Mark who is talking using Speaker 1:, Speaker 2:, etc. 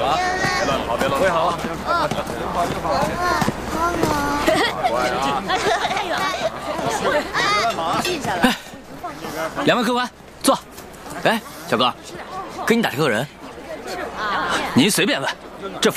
Speaker 1: 啊，别乱跑，别乱跑。会好了。乖啊！
Speaker 2: 记下来。
Speaker 3: 哎，两位客官，坐。哎，小哥，给你打这个人，您随便问。这